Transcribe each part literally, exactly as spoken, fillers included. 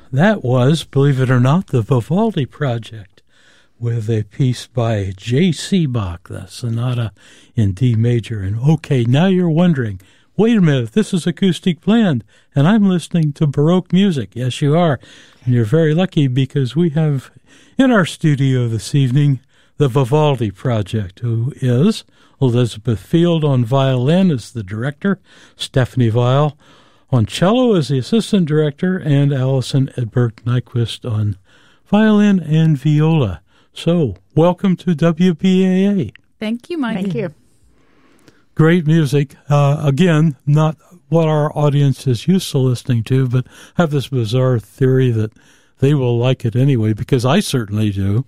that was, believe it or not, the Vivaldi Project with a piece by J C. Bach, the Sonata in D major. And okay, now you're wondering, wait a minute, this is Acoustic Blend, and I'm listening to Baroque music. Yes, you are. And you're very lucky because we have in our studio this evening the Vivaldi Project, who is Elizabeth Field on violin as the director, Stephanie Weil on cello as the assistant director, and Allison Edberg Nyquist on violin and viola. So, welcome to W B A A. Thank you, Mike. Thank you. Great music. Uh, again, not what our audience is used to listening to, but have this bizarre theory that they will like it anyway, because I certainly do.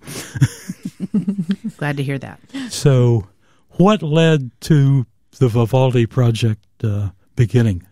Glad to hear that. So, what led to the Vivaldi Project uh, beginning?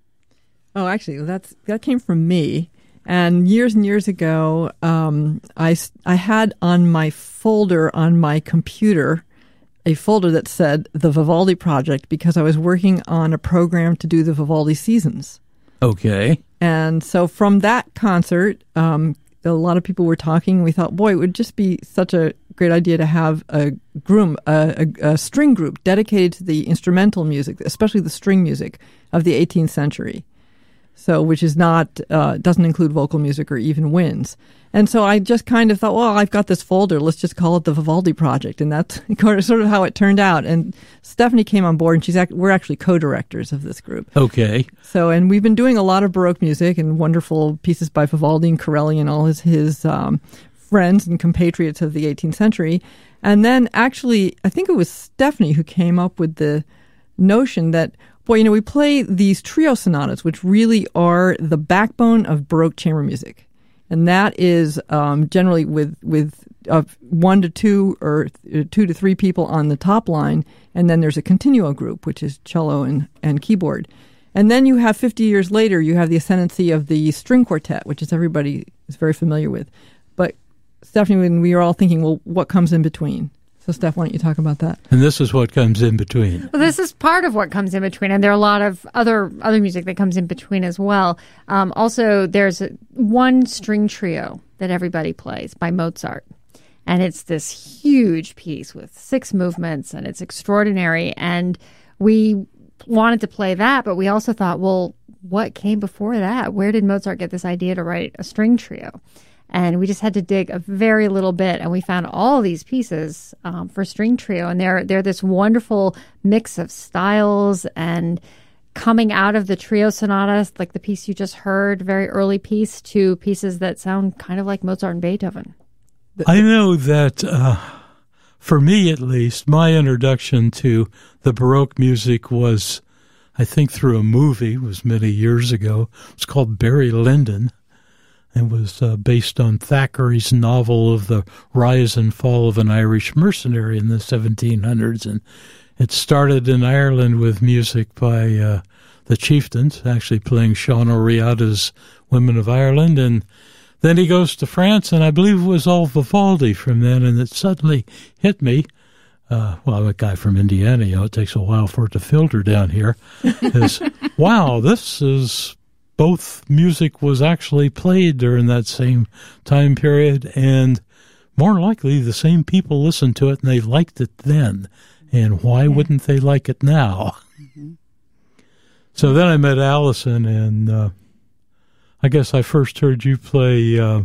Oh, actually, that's that came from me. And years and years ago, um, I, I had on my folder on my computer a folder that said the Vivaldi Project because I was working on a program to do the Vivaldi seasons. Okay. And so from that concert, um, a lot of people were talking. We thought, boy, it would just be such a great idea to have a group, a, a, a string group dedicated to the instrumental music, especially the string music of the eighteenth century. So, which is not, uh, doesn't include vocal music or even winds. And so I just kind of thought, well, I've got this folder. Let's just call it the Vivaldi Project. And that's sort of how it turned out. And Stephanie came on board, and she's act- we're actually co-directors of this group. Okay. So, and we've been doing a lot of Baroque music and wonderful pieces by Vivaldi and Corelli and all his, his um, friends and compatriots of the eighteenth century. And then actually, I think it was Stephanie who came up with the notion that, boy, you know, we play these trio sonatas, which really are the backbone of Baroque chamber music. And that is um, generally with with uh, one to two or th- two to three people on the top line. And then there's a continuo group, which is cello and, and keyboard. And then you have fifty years later, you have the ascendancy of the string quartet, which is everybody is very familiar with. But Stephanie, when we were all thinking, well, what comes in between? So, Steph, why don't you talk about that? And this is what comes in between. Well, this is part of what comes in between, and there are a lot of other other music that comes in between as well. Um, also, there's a, one string trio that everybody plays by Mozart, and it's this huge piece with six movements, and it's extraordinary. And we wanted to play that, but we also thought, well, what came before that? Where did Mozart get this idea to write a string trio? And we just had to dig a very little bit, and we found all these pieces um, for string trio. And they're they're this wonderful mix of styles and coming out of the trio sonatas, like the piece you just heard, very early piece, to pieces that sound kind of like Mozart and Beethoven. I know that, uh, for me at least, my introduction to the Baroque music was, I think, through a movie. It was many years ago. It's called Barry Lyndon. It was uh, based on Thackeray's novel of the rise and fall of an Irish mercenary in the seventeen hundreds. And it started in Ireland with music by uh, the Chieftains, actually playing Sean O'Riordan's Women of Ireland. And then he goes to France, and I believe it was all Vivaldi from then. And it suddenly hit me. Uh, well, I'm a guy from Indiana, you know, it takes a while for it to filter down here. Is, wow, this is... Both music was actually played during that same time period, and more likely the same people listened to it and they liked it then. And why yeah. wouldn't they like it now? Mm-hmm. So then I met Allison, and uh, I guess I first heard you play uh,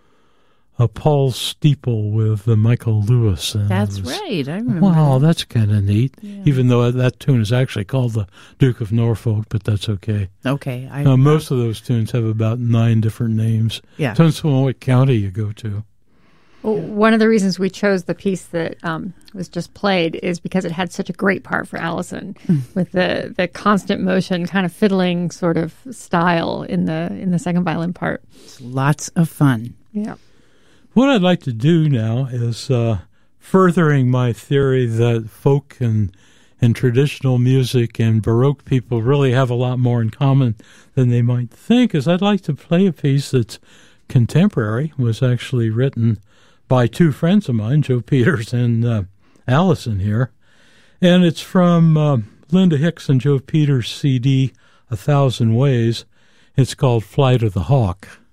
a Paul Steeple with uh, Michael Lewis. And that's was, right. I remember. Wow, that. that's kind of neat. Yeah. Even though that tune is actually called the Duke of Norfolk, but that's okay. Okay. I, now, most of those tunes have about nine different names. Yeah. Depends on what county you go to. Well, one of the reasons we chose the piece that um, was just played is because it had such a great part for Allison mm. with the, the constant motion, kind of fiddling sort of style in the in the second violin part. It's lots of fun. Yeah. What I'd like to do now is uh, furthering my theory that folk and, and traditional music and Baroque people really have a lot more in common than they might think, is I'd like to play a piece that's contemporary, was actually written by two friends of mine, Joe Peters and uh, Allison here. And it's from uh, Linda Hicks and Joe Peters' C D, A Thousand Ways. It's called Flight of the Hawk.